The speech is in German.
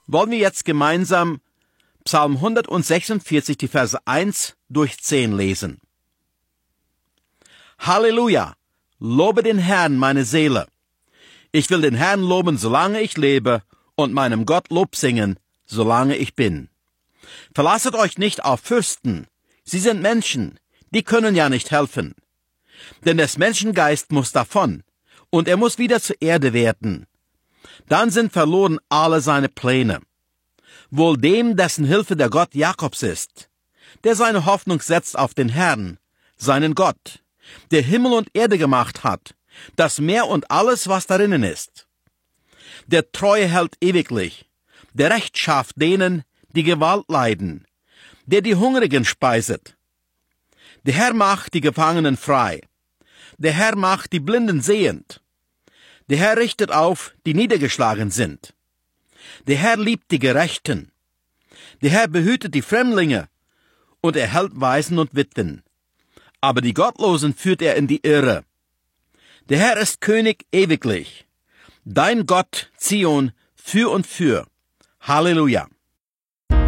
wollen wir jetzt gemeinsam Psalm 146, die Verse 1 durch 10 lesen. Halleluja! Lobe den Herrn, meine Seele. Ich will den Herrn loben, solange ich lebe, und meinem Gott Lob singen, solange ich bin. Verlasset euch nicht auf Fürsten. Sie sind Menschen, die können ja nicht helfen. Denn des Menschen Geist muss davon, und er muss wieder zur Erde werden. Dann sind verloren alle seine Pläne. Wohl dem, dessen Hilfe der Gott Jakobs ist, der seine Hoffnung setzt auf den Herrn, seinen Gott, der Himmel und Erde gemacht hat, das Meer und alles, was darinnen ist. Der Treue hält ewiglich, der Recht schafft denen, die Gewalt leiden, der die Hungrigen speiset. Der Herr macht die Gefangenen frei, der Herr macht die Blinden sehend, der Herr richtet auf, die niedergeschlagen sind. Der Herr liebt die Gerechten. Der Herr behütet die Fremdlinge und er hält Waisen und Witwen. Aber die Gottlosen führt er in die Irre. Der Herr ist König ewiglich. Dein Gott, Zion, für und für. Halleluja.